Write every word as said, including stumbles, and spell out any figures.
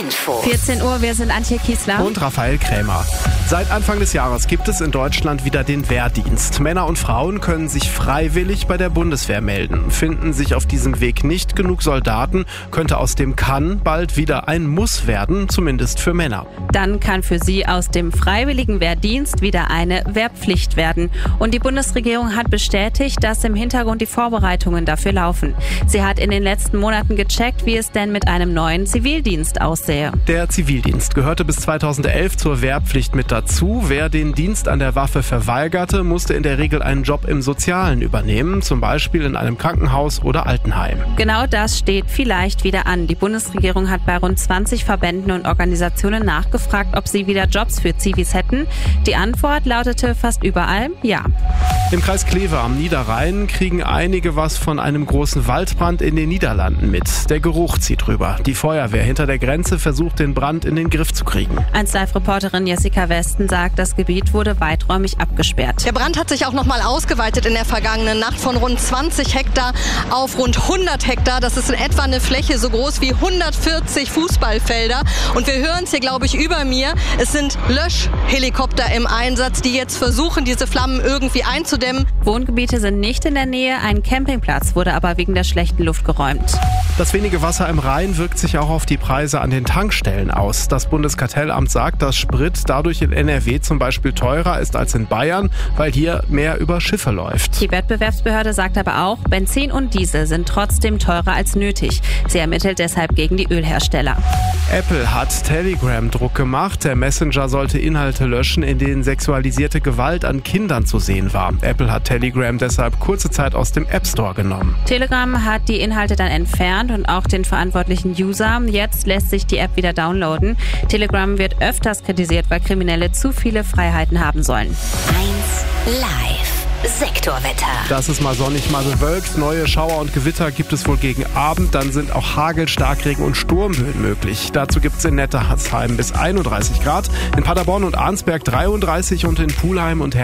vierzehn Uhr, wir sind Antje Kiesler und Raphael Krämer. Seit Anfang des Jahres gibt es in Deutschland wieder den Wehrdienst. Männer und Frauen können sich freiwillig bei der Bundeswehr melden. Finden sich auf diesem Weg nicht genug Soldaten, könnte aus dem Kann bald wieder ein Muss werden, zumindest für Männer. Dann kann für sie aus dem freiwilligen Wehrdienst wieder eine Wehrpflicht werden. Und die Bundesregierung hat bestätigt, dass im Hintergrund die Vorbereitungen dafür laufen. Sie hat in den letzten Monaten gecheckt, wie es denn mit einem neuen Zivildienst aussähe. Der Zivildienst gehörte bis zweitausendelf zur Wehrpflicht mit dazu. Wer den Dienst an der Waffe verweigerte, musste in der Regel einen Job im Sozialen übernehmen, zum Beispiel in einem Krankenhaus oder Altenheim. Genau das steht vielleicht wieder an. Die Bundesregierung hat bei rund zwanzig Verbänden und Organisationen nachgefragt, ob sie wieder Jobs für Zivis hätten. Die Antwort lautete fast überall ja. Im Kreis Kleve am Niederrhein kriegen einige was von einem großen Waldbrand in den Niederlanden mit. Der Geruch zieht rüber. Die Feuerwehr hinter der Grenze versucht, den Brand in den Griff zu kriegen. eins Live-Reporterin Jessica Westen sagt, das Gebiet wurde weiträumig abgesperrt. Der Brand hat sich auch noch mal ausgeweitet in der vergangenen Nacht von rund zwanzig Hektar auf rund hundert Hektar. Das ist in etwa eine Fläche so groß wie hundertvierzig Fußballfelder. Und wir hören es hier, glaube ich, über mir. Es sind Löschhelikopter im Einsatz, die jetzt versuchen, diese Flammen irgendwie einzudämmen. Wohngebiete sind nicht in der Nähe. Ein Campingplatz wurde aber wegen der schlechten Luft geräumt. Das wenige Wasser im Rhein wirkt sich auch auf die Preise an den Tankstellen aus. Das Bundeskartellamt sagt, dass Sprit dadurch in N R W zum Beispiel teurer ist als in Bayern, weil hier mehr über Schiffe läuft. Die Wettbewerbsbehörde sagt aber auch, Benzin und Diesel sind trotzdem teurer als nötig. Sie ermittelt deshalb gegen die Ölhersteller. Apple hat Telegram Druck gemacht. Der Messenger sollte Inhalte löschen, in denen sexualisierte Gewalt an Kindern zu sehen war. Apple hat Telegram deshalb kurze Zeit aus dem App Store genommen. Telegram hat die Inhalte dann entfernt und auch den verantwortlichen User. Jetzt lässt sich die App wieder downloaden. Telegram wird öfters kritisiert, weil Kriminelle zu viele Freiheiten haben sollen. eins Live. Sektorwetter. Das ist mal sonnig, mal bewölkt. Neue Schauer und Gewitter gibt es wohl gegen Abend. Dann sind auch Hagel, Starkregen und Sturmböen möglich. Dazu gibt es in Nettersheim bis einunddreißig Grad, in Paderborn und Arnsberg dreiunddreißig und in Pulheim und